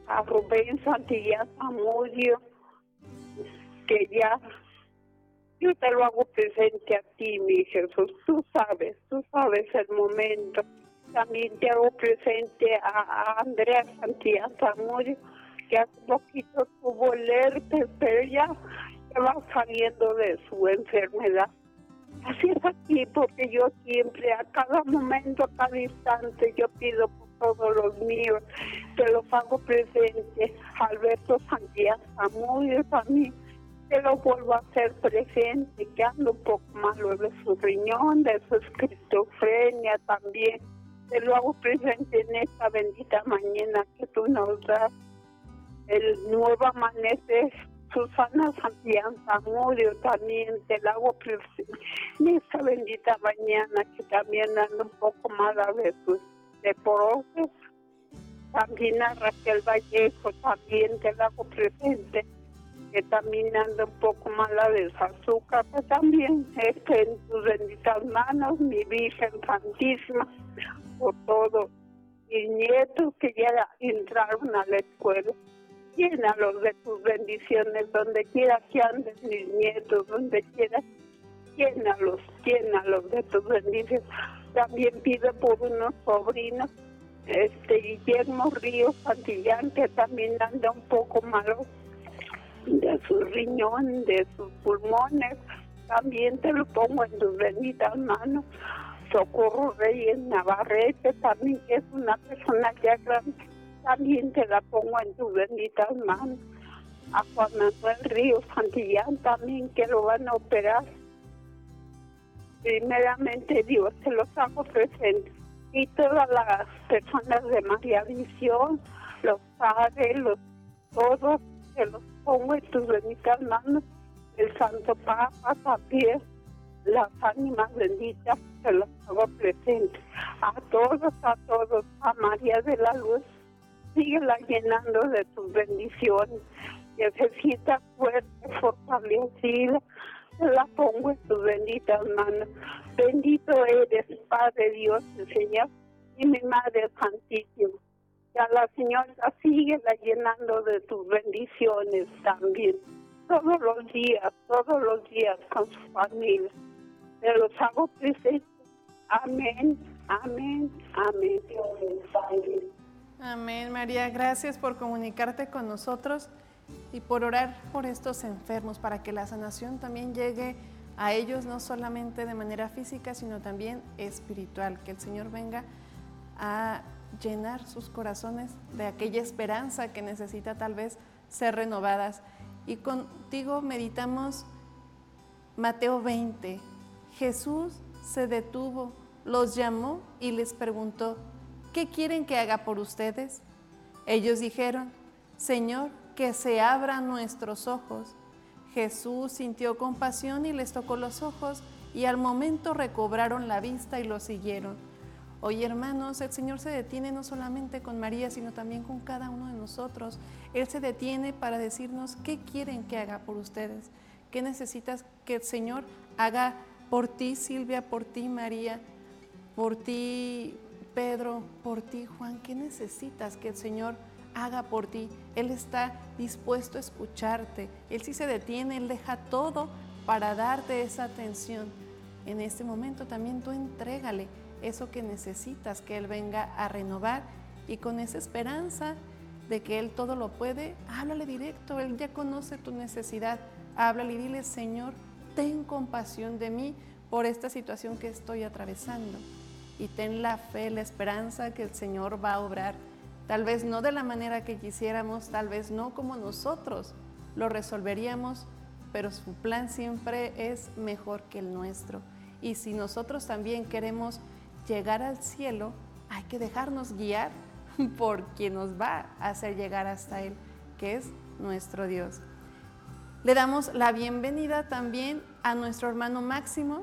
a Rubén Santillán Zamudio, que ya yo te lo hago presente a ti, mi Jesús. Tú sabes el momento. También te hago presente a Andrea Santillán Zamudio, que hace poquito tuvo el herpes, pero ya va saliendo de su enfermedad. Así es aquí, porque yo siempre, a cada momento, a cada instante, yo pido por todos los míos, te los hago presente. Alberto Santillán Zamudio también, te lo vuelvo a hacer presente, que anda un poco malo de su riñón, de su esquizofrenia también. Te lo hago presente en esta bendita mañana que tú nos das. El nuevo amanecer. Susana Santillán Zamudio también te la hago presente en esta bendita mañana, que también anda un poco mala de sus osteoporosis. También a Raquel Vallejo también te la hago presente, que también anda un poco mala de su azúcar, pero también en tus benditas manos, mi Virgen Santísima, por todo. Mis nietos que ya entraron a la escuela, llénalos de tus bendiciones, donde quiera que anden mis nietos, donde quiera, llénalos de tus bendiciones. También pido por unos sobrinos, Guillermo Ríos Santillán, que también anda un poco malo de su riñón, de sus pulmones. También te lo pongo en tus benditas manos. Socorro Reyes Navarrete, también, que es una persona ya grande, también te la pongo en tus benditas manos. A Juan Manuel Ríos Santillán también, que lo van a operar. Primeramente, Dios, te los hago presentes. Y todas las personas de María Visión, los padres, todos, te los pongo en tus benditas manos. El Santo Papa también, las ánimas benditas, te los hago presentes. A todos, a María de la Luz, síguela llenando de tus bendiciones. Necesita fuerte, fortalecida, te la pongo en tus benditas manos. Bendito eres, Padre Dios, el Señor, y mi Madre Santísima. Y a la Señora, síguela llenando de tus bendiciones también. Todos los días con su familia. Te los hago presentes. Amén, amén, amén. Dios les bendiga. Amén, María. Gracias por comunicarte con nosotros y por orar por estos enfermos, para que la sanación también llegue a ellos, no solamente de manera física, sino también espiritual. Que el Señor venga a llenar sus corazones de aquella esperanza que necesita tal vez ser renovadas. Y contigo meditamos Mateo 20. Jesús se detuvo, los llamó y les preguntó: ¿qué quieren que haga por ustedes? Ellos dijeron: Señor, que se abran nuestros ojos. Jesús sintió compasión y les tocó los ojos, y al momento recobraron la vista y lo siguieron. Hoy, hermanos, el Señor se detiene no solamente con María, sino también con cada uno de nosotros. Él se detiene para decirnos qué quieren que haga por ustedes, qué necesitas que el Señor haga por ti, Silvia, por ti, María, por ti, Pedro, por ti, Juan. ¿Qué necesitas que el Señor haga por ti? Él está dispuesto a escucharte. Él sí se detiene, Él deja todo para darte esa atención. En este momento también tú entrégale eso que necesitas, que Él venga a renovar, y con esa esperanza de que Él todo lo puede, háblale directo. Él ya conoce tu necesidad. Háblale y dile: Señor, ten compasión de mí por esta situación que estoy atravesando. Y ten la fe, la esperanza que el Señor va a obrar. Tal vez no de la manera que quisiéramos, tal vez no como nosotros lo resolveríamos, pero su plan siempre es mejor que el nuestro. Y si nosotros también queremos llegar al cielo, hay que dejarnos guiar por quien nos va a hacer llegar hasta Él, que es nuestro Dios. Le damos la bienvenida también a nuestro hermano Máximo.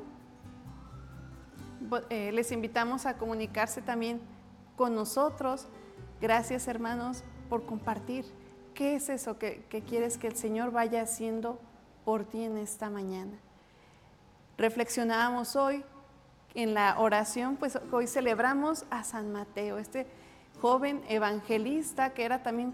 Les invitamos a comunicarse también con nosotros. Gracias, hermanos, por compartir. ¿Qué es eso que quieres que el Señor vaya haciendo por ti en esta mañana? Reflexionábamos hoy en la oración, pues hoy celebramos a San Mateo, este joven evangelista que era también